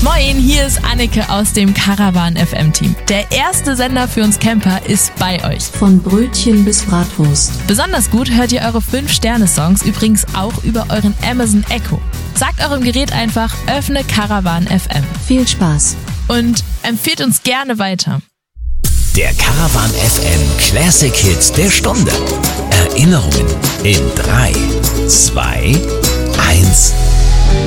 Moin, hier ist Anneke aus dem Caravan FM Team. Der erste Sender für uns Camper ist bei euch. Von Brötchen bis Bratwurst. Besonders gut hört ihr eure 5-Sterne-Songs übrigens auch über euren Amazon Echo. Sagt eurem Gerät einfach, öffne Caravan FM. Viel Spaß. Und empfehlt uns gerne weiter. Der Caravan FM Classic Hits der Stunde. Erinnerungen in 3, 2, 1.